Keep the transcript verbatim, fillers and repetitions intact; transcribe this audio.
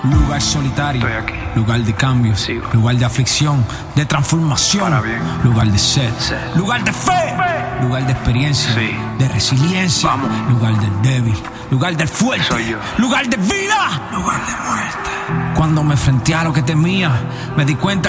Lugar solitario, lugar de cambio, Sigo. lugar de aflicción, de transformación, Para bien. lugar de sed, Sed. lugar de fe, lugar de experiencia, Sí. de resiliencia, Vamos. lugar del débil, lugar del fuerte, Soy yo. lugar de vida, lugar de muerte. Cuando me enfrenté a lo que temía, me di cuenta